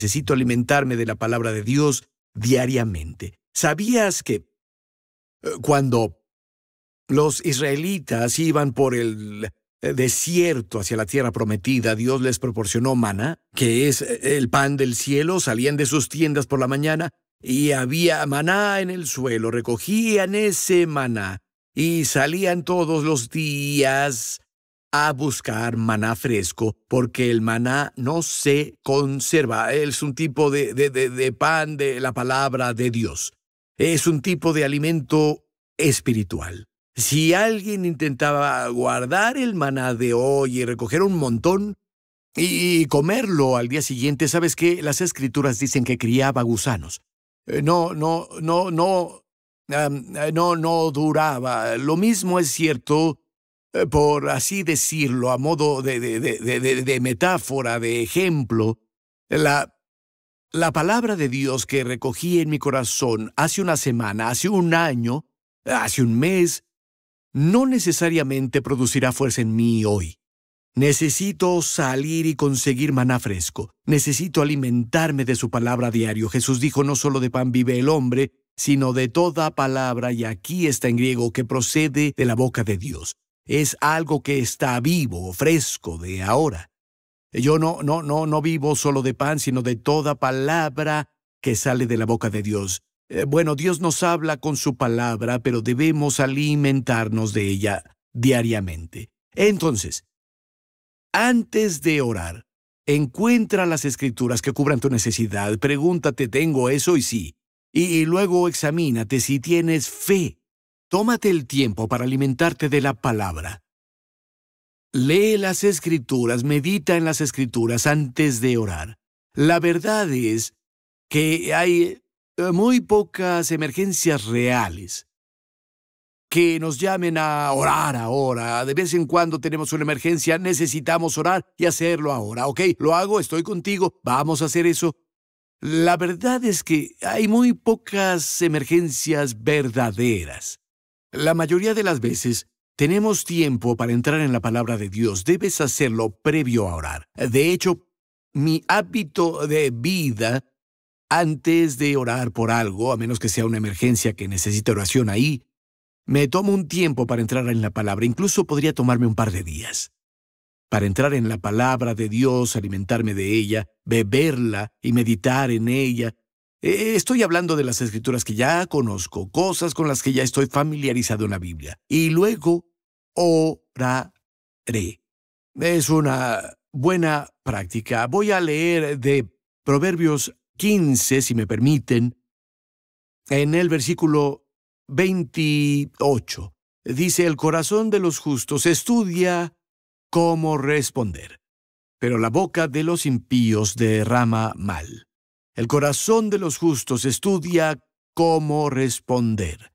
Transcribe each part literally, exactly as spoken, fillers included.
Necesito alimentarme de la palabra de Dios diariamente. ¿Sabías que eh, cuando los israelitas iban por el eh, desierto hacia la tierra prometida, Dios les proporcionó maná, que es eh, el pan del cielo? Salían de sus tiendas por la mañana y había maná en el suelo. Recogían ese maná y salían todos los días a buscar maná fresco, porque el maná no se conserva. Es un tipo de, de, de, de pan de la palabra de Dios. Es un tipo de alimento espiritual. Si alguien intentaba guardar el maná de hoy y recoger un montón y comerlo al día siguiente, ¿sabes qué? Las escrituras dicen que criaba gusanos. Eh, No, no, no, no, um, no, no duraba. Lo mismo es cierto, eh, por así decirlo, a modo de, de, de, de, de- de metáfora, de ejemplo. La, la palabra de Dios que recogí en mi corazón hace una semana, hace un año, hace un mes, no necesariamente producirá fuerza en mí hoy. Necesito salir y conseguir maná fresco. Necesito alimentarme de su palabra a diario. Jesús dijo, no solo de pan vive el hombre, sino de toda palabra, y aquí está en griego, que procede de la boca de Dios. Es algo que está vivo, fresco, de ahora. Yo no, no, no, no vivo solo de pan, sino de toda palabra que sale de la boca de Dios. Eh, bueno, Dios nos habla con su palabra, pero debemos alimentarnos de ella diariamente. Entonces, antes de orar, encuentra las escrituras que cubran tu necesidad. Pregúntate, ¿tengo eso? Y sí. Y, y luego examínate si tienes fe. Tómate el tiempo para alimentarte de la palabra. Lee las escrituras, medita en las escrituras antes de orar. La verdad es que hay eh, muy pocas emergencias reales que nos llamen a orar ahora. De vez en cuando tenemos una emergencia, necesitamos orar y hacerlo ahora. ¿Ok? Lo hago, estoy contigo, vamos a hacer eso. La verdad es que hay muy pocas emergencias verdaderas. La mayoría de las veces tenemos tiempo para entrar en la palabra de Dios. Debes hacerlo previo a orar. De hecho, mi hábito de vida antes de orar por algo, a menos que sea una emergencia que necesite oración ahí, me tomo un tiempo para entrar en la palabra. Incluso podría tomarme un par de días para entrar en la palabra de Dios, alimentarme de ella, beberla y meditar en ella. Eh, Estoy hablando de las escrituras que ya conozco, cosas con las que ya estoy familiarizado en la Biblia. Y luego oraré. Es una buena práctica. Voy a leer de Proverbios quince, si me permiten, en el versículo veintiocho. Dice, el corazón de los justos estudia cómo responder, pero la boca de los impíos derrama mal. El corazón de los justos estudia cómo responder.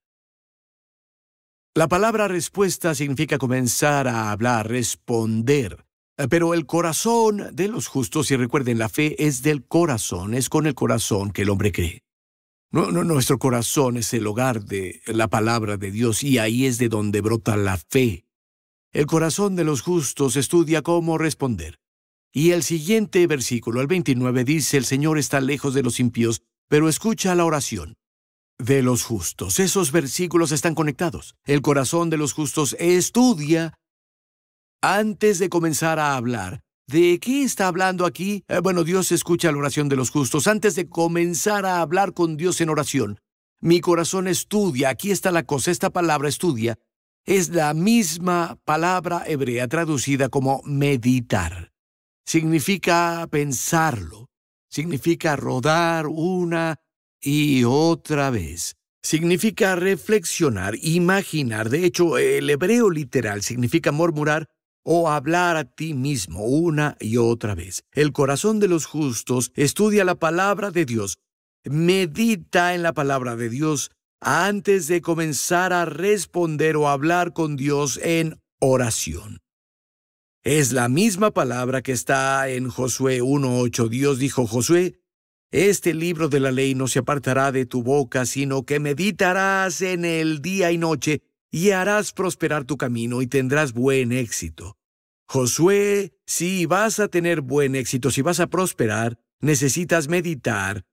La palabra respuesta significa comenzar a hablar, responder. Eh, Pero el corazón de los justos, y recuerden, la fe es del corazón, es con el corazón que el hombre cree. No, no, nuestro corazón es el hogar de la palabra de Dios y ahí es de donde brota la fe. El corazón de los justos estudia cómo responder. Y el siguiente versículo, el veintinueve, dice, el Señor está lejos de los impíos, pero escucha la oración de los justos. Esos versículos están conectados. El corazón de los justos estudia antes de comenzar a hablar. ¿De qué está hablando aquí? Eh, bueno, Dios escucha la oración de los justos. Antes de comenzar a hablar con Dios en oración, mi corazón estudia. Aquí está la cosa. Esta palabra estudia es la misma palabra hebrea traducida como meditar. Significa pensarlo. Significa rodar una y otra vez. Significa reflexionar, imaginar. De hecho, el hebreo literal significa murmurar o hablar a ti mismo una y otra vez. El corazón de los justos estudia la palabra de Dios, medita en la palabra de Dios antes de comenzar a responder o hablar con Dios en oración. Es la misma palabra que está en Josué uno ocho. Dios dijo, Josué, este libro de la ley no se apartará de tu boca, sino que meditarás en él día y noche, y harás prosperar tu camino y tendrás buen éxito. Josué, si vas a tener buen éxito, si vas a prosperar, necesitas meditar